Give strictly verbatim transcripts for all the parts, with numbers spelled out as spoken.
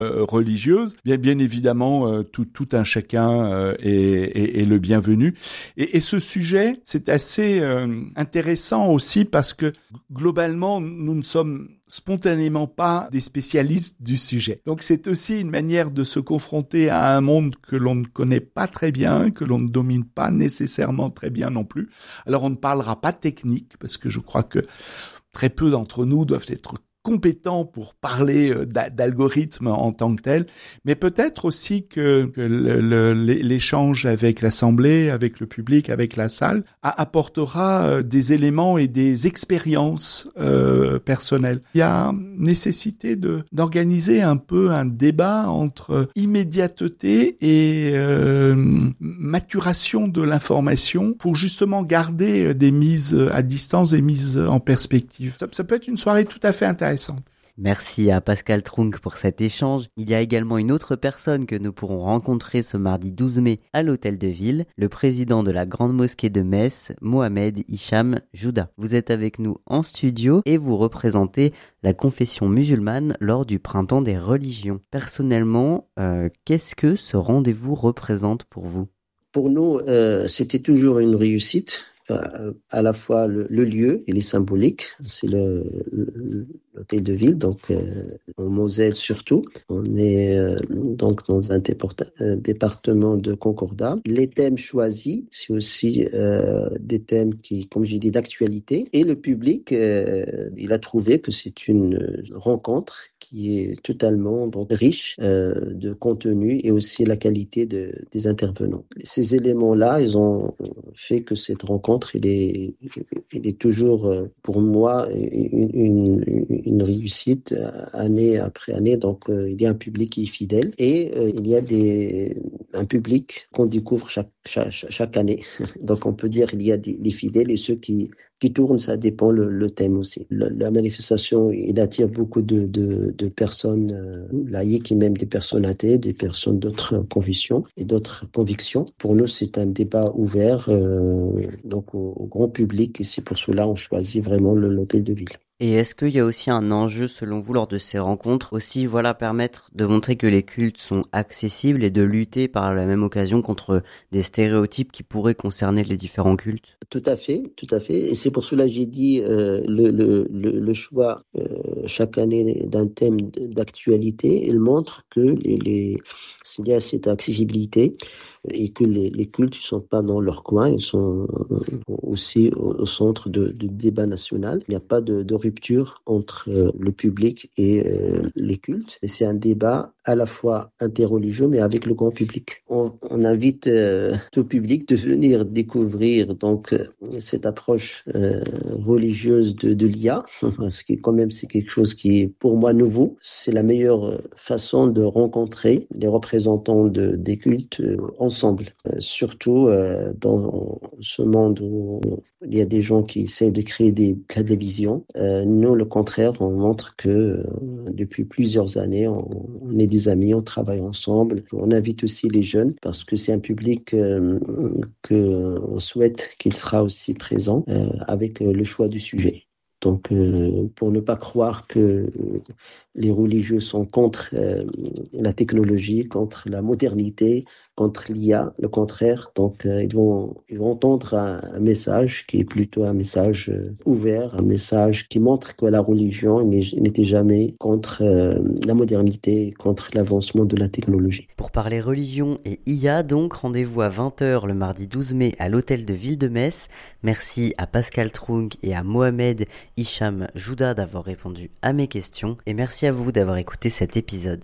euh, religieuses, bien, bien évidemment, euh, tout, tout un chacun euh, est, est, est le bienvenu. Et, et ce sujet, c'est assez euh, intéressant aussi parce que globalement, nous ne sommes spontanément pas des spécialistes du sujet. Donc c'est aussi une manière de se confronter à un monde que l'on ne connaît pas très bien, que l'on ne domine pas nécessairement très bien non plus. Alors on ne parlera pas technique, parce que je crois que très peu d'entre nous doivent être compétents pour parler d'algorithmes en tant que tel, mais peut-être aussi que, que le, le, l'échange avec l'Assemblée, avec le public, avec la salle, apportera des éléments et des expériences euh, personnelles. Il y a nécessité de d'organiser un peu un débat entre immédiateté et euh, maturation de l'information pour justement garder des mises à distance, des mises en perspective. Ça, ça peut être une soirée tout à fait intéressante. Merci à Pascal Trunk pour cet échange. Il y a également une autre personne que nous pourrons rencontrer ce mardi douze mai à l'Hôtel de Ville, le président de la Grande Mosquée de Metz, Mohamed Hicham Jouda. Vous êtes avec nous en studio et vous représentez la confession musulmane lors du Printemps des religions. Personnellement, euh, qu'est-ce que ce rendez-vous représente pour vous ? Pour nous, euh, c'était toujours une réussite. À la fois le, le lieu, il est symbolique, c'est le, le, l'hôtel de ville, donc euh, en Moselle surtout. On est euh, donc dans un déporta- euh, département de Concordat. Les thèmes choisis, c'est aussi euh, des thèmes qui, comme j'ai dit, d'actualité. Et le public, euh, il a trouvé que c'est une rencontre qui est totalement donc, riche euh, de contenu et aussi la qualité de, des intervenants. Ces éléments-là, ils ont fait que cette rencontre, elle est, elle est toujours pour moi une, une, une réussite année après année. Donc euh, il y a un public qui est fidèle et euh, il y a des, un public qu'on découvre chaque, chaque, chaque année. Donc on peut dire qu'il y a des, les fidèles et ceux qui qui tourne, ça dépend le, le thème aussi. Le, la manifestation, il attire beaucoup de, de, de personnes euh, laïques et même des personnes athées, des personnes d'autres convictions et d'autres convictions. Pour nous, c'est un débat ouvert euh, donc au, au grand public et c'est pour cela qu'on choisit vraiment le, l'hôtel de ville. Et est-ce qu'il y a aussi un enjeu, selon vous, lors de ces rencontres, aussi, voilà, permettre de montrer que les cultes sont accessibles et de lutter par la même occasion contre des stéréotypes qui pourraient concerner les différents cultes ? Tout à fait, tout à fait. Et c'est pour cela que j'ai dit euh, le, le, le, le choix euh, chaque année d'un thème d'actualité, il montre que les, les, s'il y a cette accessibilité et que les, les cultes ne sont pas dans leur coin, ils sont aussi au, au centre de, de débat national. Il n'y a pas de, de rupture entre euh, le public et euh, les cultes. Et c'est un débat à la fois interreligieux, mais avec le grand public. On, on invite euh, tout public de venir découvrir donc euh, cette approche euh, religieuse de, de l'I A, parce que quand même c'est quelque chose qui est pour moi nouveau. C'est la meilleure façon de rencontrer les représentants de, des cultes euh, ensemble. Euh, surtout euh, dans ce monde où il y a des gens qui essaient de créer des, de la division. Euh, nous, le contraire, on montre que euh, depuis plusieurs années, on, on est des amis, on travaille ensemble. On invite aussi les jeunes parce que c'est un public euh, que on souhaite qu'il sera aussi présent euh, avec euh, le choix du sujet. Donc, euh, pour ne pas croire que les religieux sont contre euh, la technologie, contre la modernité, contre l'I A, le contraire. Donc, euh, ils vont ils vont entendre un, un message qui est plutôt un message euh, ouvert, un message qui montre que la religion n'était jamais contre euh, la modernité, contre l'avancement de la technologie. Pour parler religion et I A, donc, rendez-vous à vingt heures le mardi douze mai à l'hôtel de Ville de Metz. Merci à Pascal Trunk et à Mohamed Hicham Jouda d'avoir répondu à mes questions et merci à vous d'avoir écouté cet épisode.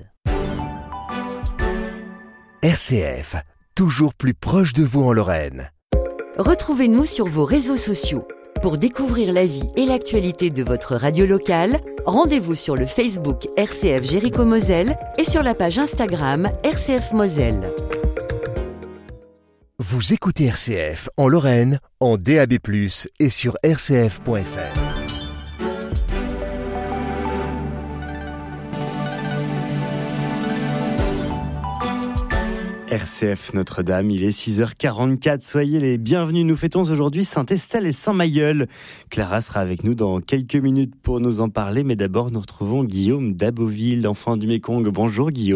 R C F, toujours plus proche de vous en Lorraine. Retrouvez-nous sur vos réseaux sociaux. Pour découvrir la vie et l'actualité de votre radio locale, rendez-vous sur le Facebook R C F Jéricho-Moselle et sur la page Instagram R C F Moselle. Vous écoutez R C F en Lorraine, en D A B plus, et sur r c f point f r. R C F Notre-Dame, il est six heures quarante-quatre, soyez les bienvenus. Nous fêtons aujourd'hui Saint-Estelle et Saint-Mailleul. Clara sera avec nous dans quelques minutes pour nous en parler, mais d'abord nous retrouvons Guillaume d'Aboville, enfant du Mékong. Bonjour Guillaume.